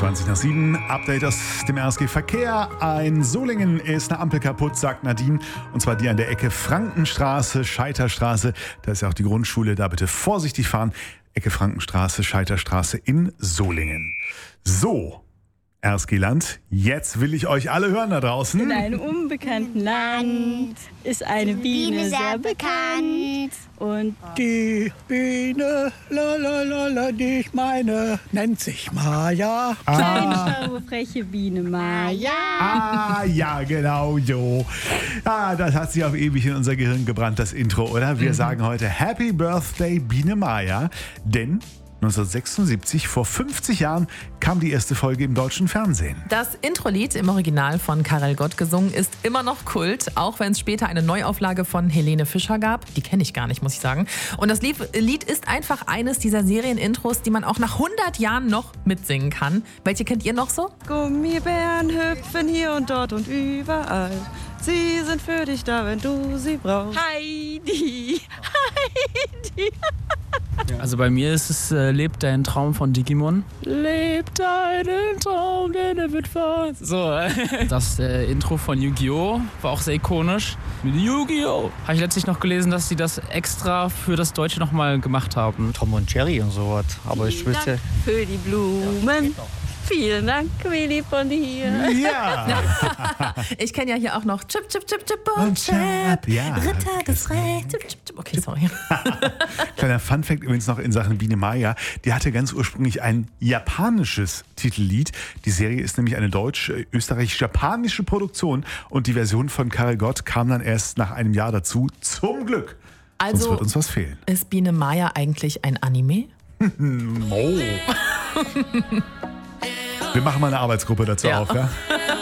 20 nach 7. Update aus dem RSG Verkehr. In Solingen ist eine Ampel kaputt, sagt Nadine. Und zwar die an der Ecke Frankenstraße, Scheiterstraße. Da ist ja auch die Grundschule. Da bitte vorsichtig fahren. Ecke Frankenstraße, Scheiterstraße in Solingen. So, RSG-Land, jetzt will ich euch alle hören da draußen. In einem unbekannten Land ist eine Biene sehr bekannt. Und die Biene, lalalala, die ich meine, nennt sich Maja. kleine, schlaue, freche Biene Maja. Ja, genau, jo. Das hat sich auf ewig in unser Gehirn gebrannt, das Intro, oder? Wir sagen heute Happy Birthday Biene Maja, denn 1976, vor 50 Jahren, kam die erste Folge im deutschen Fernsehen. Das Introlied, im Original von Karel Gott gesungen, ist immer noch Kult, auch wenn es später eine Neuauflage von Helene Fischer gab. Die kenne ich gar nicht, muss ich sagen. Und das Lied ist einfach eines dieser Serienintros, die man auch nach 100 Jahren noch mitsingen kann. Welche kennt ihr noch so? Gummibären hüpfen hier und dort und überall. Sie sind für dich da, wenn du sie brauchst. Heidi, Heidi. Also bei mir ist es Lebt dein Traum von Digimon. Lebt deinen Traum, denn er wird wahr. So, das Intro von Yu-Gi-Oh! War auch sehr ikonisch. Mit Yu-Gi-Oh! Habe ich letztlich noch gelesen, dass sie das extra für das Deutsche nochmal gemacht haben. Tom und Jerry und sowas. Aber ich wüsste. Für die Blumen. Vielen Dank, Willi von dir. Ja! Ich kenne ja hier auch noch Chip, Chip, Chip, Chip Und Chap, ja. Ritter des Rechts. Chip, Chip, Chip. Okay, sorry. Kleiner Funfact übrigens noch in Sachen Biene Maja. Die hatte ganz ursprünglich ein japanisches Titellied. Die Serie ist nämlich eine deutsch-österreichisch-japanische Produktion und die Version von Karel Gott kam dann erst nach einem Jahr dazu. Zum Glück. Sonst Also wird uns was fehlen. ist Biene Maja eigentlich ein Anime? Oh. Wir machen mal eine Arbeitsgruppe dazu auf, ja?